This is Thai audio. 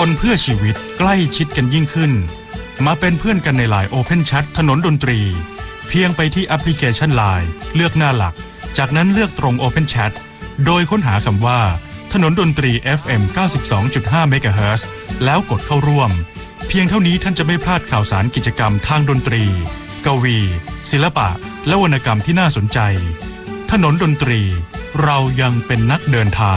คนเพื่อชีวิตใกล้ชิดกันยิ่งขึ้นมาเป็นเพื่อนกันในไลน์ Open Chat ถนนดนตรีเพียงไปที่แอปพลิเคชัน LINE เลือกหน้าหลักจากนั้นเลือกตรง Open Chat โดยค้นหาคำว่าถนนดนตรี FM 92.5 MHz แล้วกดเข้าร่วมเพียงเท่านี้ท่านจะไม่พลาดข่าวสารกิจกรรมทางดนตรีกวีศิลปะและวรรณกรรมที่น่าสนใจถนนดนตรีเรายังเป็นนักเดินทาง